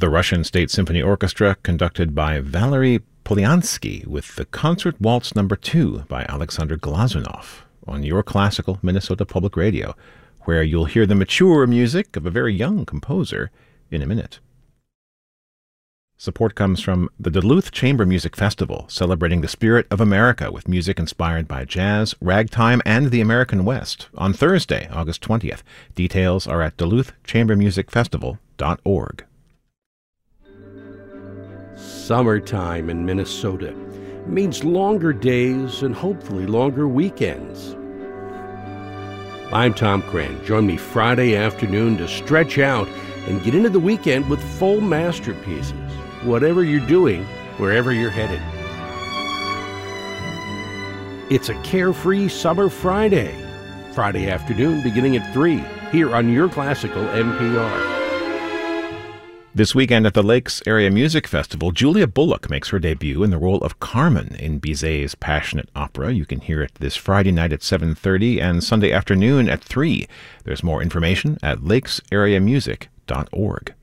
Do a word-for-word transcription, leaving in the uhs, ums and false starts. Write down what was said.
The Russian State Symphony Orchestra, conducted by Valery Polyansky, with the Concert Waltz Number two by Alexander Glazunov, on Your Classical Minnesota Public Radio, where you'll hear the mature music of a very young composer in a minute. Support comes from the Duluth Chamber Music Festival, celebrating the spirit of America with music inspired by jazz, ragtime, and the American West, on Thursday, August twentieth. Details are at duluth chamber music festival dot org. Summertime in Minnesota means longer days and hopefully longer weekends. I'm Tom Cran. Join me Friday afternoon to stretch out and get into the weekend with full masterpieces. Whatever you're doing, wherever you're headed. It's a carefree summer Friday. Friday afternoon beginning at three, here on Your Classical N P R. This weekend at the Lakes Area Music Festival, Julia Bullock makes her debut in the role of Carmen in Bizet's passionate opera. You can hear it this Friday night at seven thirty and Sunday afternoon at three. There's more information at lakes area music dot org.